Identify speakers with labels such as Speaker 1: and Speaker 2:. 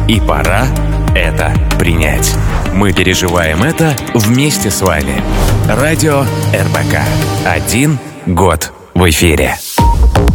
Speaker 1: И пора это принять. Мы переживаем это вместе с вами. Радио РБК. 1 год в эфире.